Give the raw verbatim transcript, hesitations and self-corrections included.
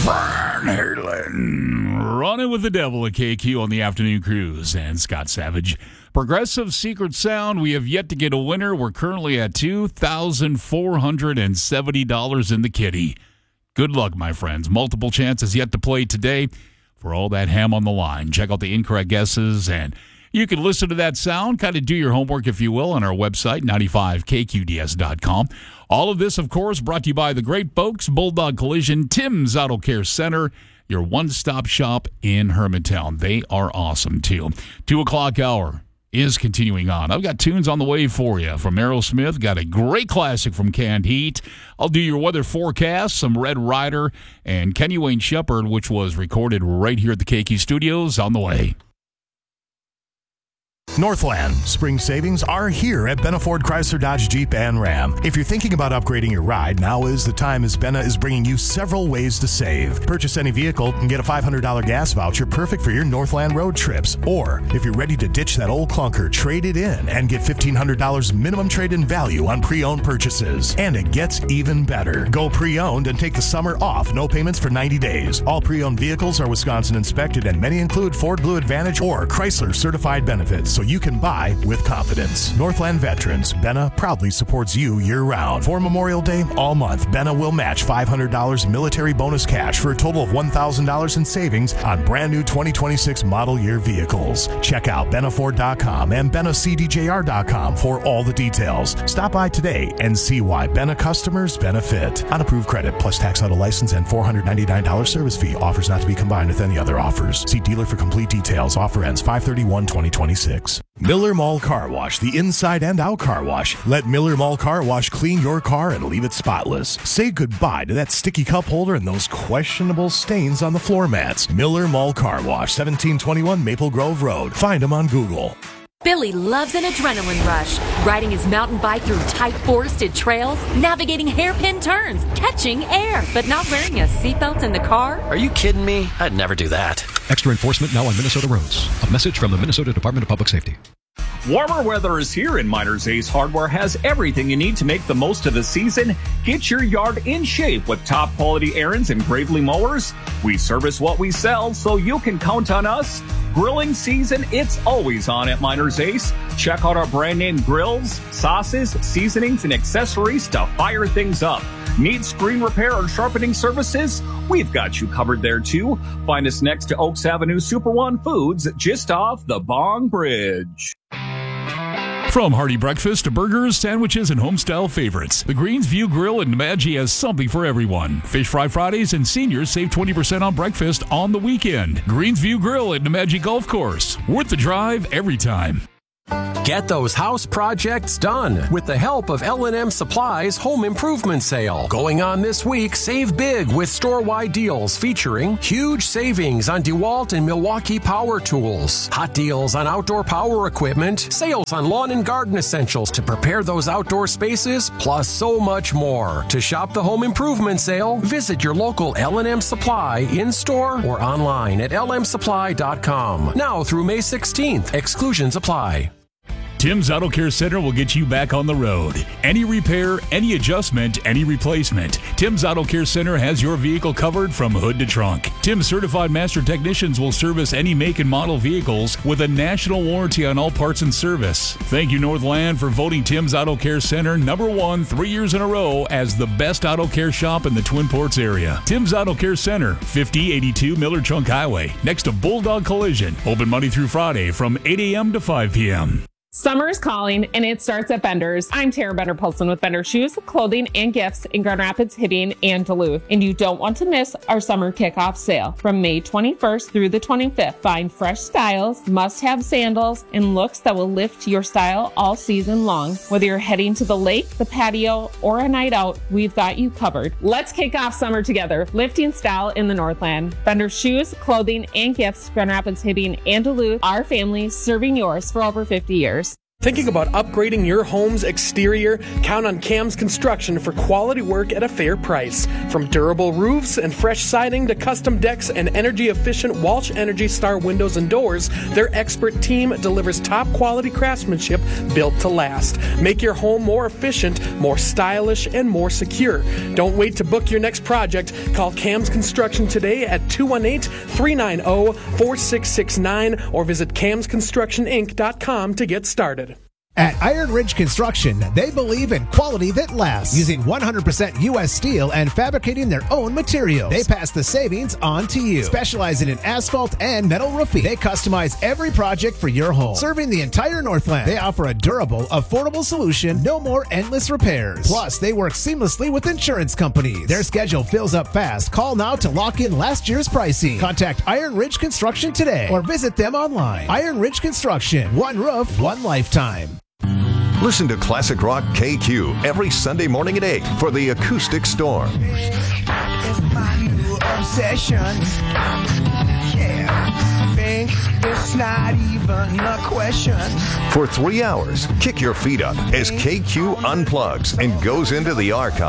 Van Halen. Running with the Devil at K Q on the afternoon cruise. And Scott Savage. Progressive Secret Sound, we have yet to get a winner. We're currently at two thousand four hundred seventy dollars in the kitty. Good luck, my friends. Multiple chances yet to play today for all that ham on the line. Check out the incorrect guesses, and you can listen to that sound, kind of do your homework, if you will, on our website, ninety-five K Q D S dot com. All of this, of course, brought to you by the great folks, Bulldog Collision, Tim's Auto Care Center, your one-stop shop in Hermantown. They are awesome, too. Two o'clock hour is continuing on. I've got tunes on the way for you from Aerosmith. Got a great classic from Canned Heat. I'll do your weather forecast, some Red Rider, and Kenny Wayne Shepherd, which was recorded right here at the K Q Studios, on the way. Northland. Spring savings are here at Benna Ford Chrysler Dodge Jeep and Ram. If you're thinking about upgrading your ride, now is the time, as Benna is bringing you several ways to save. Purchase any vehicle and get a five hundred dollars gas voucher perfect for your Northland road trips. Or, if you're ready to ditch that old clunker, trade it in and get fifteen hundred dollars minimum trade-in value on pre-owned purchases. And it gets even better. Go pre-owned and take the summer off. No payments for ninety days. All pre-owned vehicles are Wisconsin inspected, and many include Ford Blue Advantage or Chrysler certified benefits, so you can buy with confidence. Northland Veterans, Benna proudly supports you year-round. For Memorial Day, all month, Benna will match five hundred dollars military bonus cash for a total of one thousand dollars in savings on brand new twenty twenty-six model year vehicles. Check out benna ford dot com and benna c d j r dot com for all the details. Stop by today and see why Benna customers benefit. Unapproved credit plus tax auto license and four hundred ninety-nine dollars service fee. Offers not to be combined with any other offers. See dealer for complete details. Offer ends five thirty-one twenty twenty-six. Miller Mall Car Wash, the inside and out car wash. Let Miller Mall Car Wash clean your car and leave it spotless. Say goodbye to that sticky cup holder and those questionable stains on the floor mats. Miller Mall Car Wash, seventeen twenty-one Maple Grove Road. Find them on Google. Billy loves an adrenaline rush, riding his mountain bike through tight forested trails, navigating hairpin turns, catching air, but not wearing a seatbelt in the car. Are you kidding me? I'd never do that. Extra enforcement now on Minnesota roads. A message from the Minnesota Department of Public Safety. Warmer weather is here, and Miners Ace Hardware has everything you need to make the most of the season. Get your yard in shape with top quality Ariens and Gravely mowers. We service what we sell, so you can count on us. Grilling season, it's always on at Miners Ace. Check out our brand name grills, sauces, seasonings, and accessories to fire things up. Need screen repair or sharpening services? We've got you covered there too. Find us next to Oaks Avenue Super One Foods, just off the Bong Bridge. From hearty breakfast to burgers, sandwiches, and homestyle favorites, the Greensview Grill in Nemadji has something for everyone. Fish Fry Fridays, and seniors save twenty percent on breakfast on the weekend. Greensview Grill at Nemadji Golf Course. Worth the drive every time. Get those house projects done with the help of L and M Supply's Home Improvement Sale. Going on this week, save big with store-wide deals featuring huge savings on DeWalt and Milwaukee power tools, hot deals on outdoor power equipment, sales on lawn and garden essentials to prepare those outdoor spaces, plus so much more. To shop the Home Improvement Sale, visit your local L and M Supply in-store or online at l m supply dot com. Now through May sixteenth. Exclusions apply. Tim's Auto Care Center will get you back on the road. Any repair, any adjustment, any replacement. Tim's Auto Care Center has your vehicle covered from hood to trunk. Tim's certified master technicians will service any make and model vehicles with a national warranty on all parts and service. Thank you, Northland, for voting Tim's Auto Care Center number one three years in a row as the best auto care shop in the Twin Ports area. Tim's Auto Care Center, fifty eighty-two Miller Trunk Highway, next to Bulldog Collision. Open Monday through Friday from eight a.m. to five p.m. Summer is calling, and it starts at Bender's. I'm Tara Bender-Polson with Bender Shoes, Clothing, and Gifts in Grand Rapids, Hibbing, and Duluth. And you don't want to miss our summer kickoff sale from May twenty-first through the twenty-fifth. Find fresh styles, must-have sandals, and looks that will lift your style all season long. Whether you're heading to the lake, the patio, or a night out, we've got you covered. Let's kick off summer together, lifting style in the Northland. Bender Shoes, Clothing, and Gifts, Grand Rapids, Hibbing, and Duluth. Our family serving yours for over fifty years. Thinking about upgrading your home's exterior? Count on Cam's Construction for quality work at a fair price. From durable roofs and fresh siding to custom decks and energy-efficient Walsh Energy Star windows and doors, their expert team delivers top-quality craftsmanship built to last. Make your home more efficient, more stylish, and more secure. Don't wait to book your next project. Call Cam's Construction today at two one eight, three nine zero, four six six nine or visit cams construction inc dot com to get started. At Iron Ridge Construction, they believe in quality that lasts, using one hundred percent U S steel and fabricating their own materials. They pass the savings on to you. Specializing in asphalt and metal roofing, they customize every project for your home. Serving the entire Northland, they offer a durable, affordable solution, no more endless repairs. Plus, they work seamlessly with insurance companies. Their schedule fills up fast. Call now to lock in last year's pricing. Contact Iron Ridge Construction today or visit them online. Iron Ridge Construction, one roof, one lifetime. Listen to Classic Rock K Q every Sunday morning at eight for the Acoustic Storm. It's my new obsession. Yeah, think it's not even a question. For three hours, kick your feet up as K Q unplugs and goes into the archive.